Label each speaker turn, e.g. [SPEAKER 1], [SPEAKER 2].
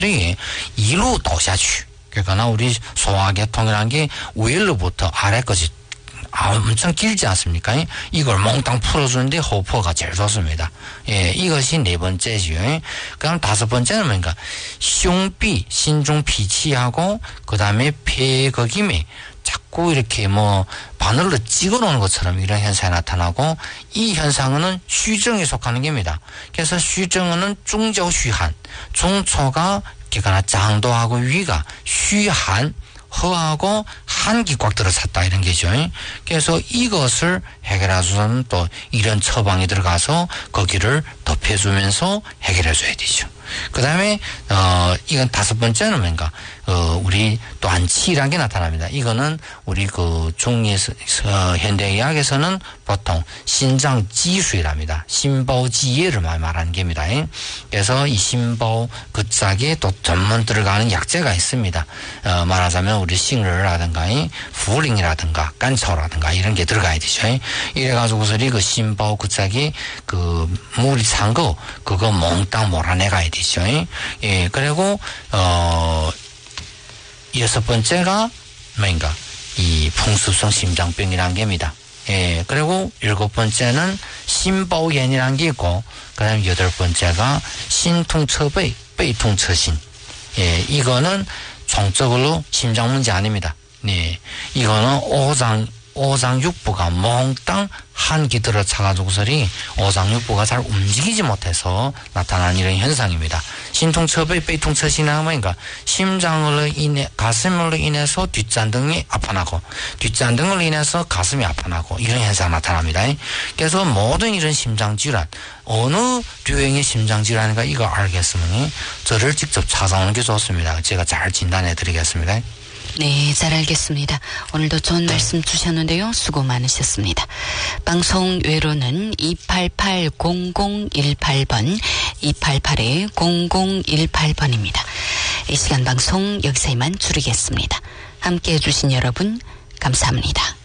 [SPEAKER 1] 이로 倒下去. 그러니까 우리 소화계통이라는 게 위로부터 아래까지 엄청 길지 않습니까? 이걸 몽땅 풀어주는데 호흡호가 제일 좋습니다. 예, 이것이 네 번째죠. 그다음 다섯 번째는 뭔가胸壁, 신중 피치하고 그다음에 폐거김에 자꾸 이렇게 뭐 바늘로 찍어놓는 것처럼 이런 현상이 나타나고 이 현상은虚症에 속하는 겁니다. 그래서虚症은 중저虚한, 중초가 그러니까 장도하고 위가虚寒, 허하고 한기 꽉 들어찼다 이런 게죠. 그래서 이것을 해결하고서는 또 이런 처방이 들어가서 거기를 덮여주면서 해결해줘야 되죠. 그 다음에 이건 다섯 번째는 뭔가 우리 또 안치라는 게 나타납니다. 이거는 우리 그 중에서 현대의학에서는 보통 신장 지수이랍니다. 심보지혜를 말하는 겁니다. 그래서 이 심보 그 짝에 또 전문 들어가는 약재가 있습니다. 말하자면 우리 싱르라든가 후링이라든가 깐초라든가 이런 게 들어가야 되죠. 이래가지고서 그 심보 그 짝이 그 물이 찬 거 그거 몽땅 몰아내가야 되죠. 예, 그리고 여섯 번째가 뭔가 이 풍습성 심장병이라는 겁니다. 예, 그리고 일곱 번째는 심보炎이라는 게 있고, 그다음 여덟 번째가 신통처배,背통처신. 예, 이거는 총적으로 심장 문제 아닙니다. 네, 이거는 오장육부가 몽땅 한기 들어차가지고서리 오장육부가 잘 움직이지 못해서 나타나는 이런 현상입니다. 신통처배,背통처신하면 그러니까 심장으로 인해 가슴으로 인해서 뒷잔등이 아파나고 뒷잔등으로 인해서 가슴이 아파나고 이런 현상이 나타납니다. 그래서 모든 이런 심장질환 어느 류형의 심장질환인가 이거 알겠으면 저를 직접 찾아오는 게 좋습니다. 제가 잘 진단해 드리겠습니다.
[SPEAKER 2] 네, 잘 알겠습니다. 오늘도 좋은 말씀 주셨는데요. 수고 많으셨습니다. 방송 외로는 288-0018번, 288-0018번입니다. 이 시간 방송 여기서 이만 줄이겠습니다. 함께해 주신 여러분 감사합니다.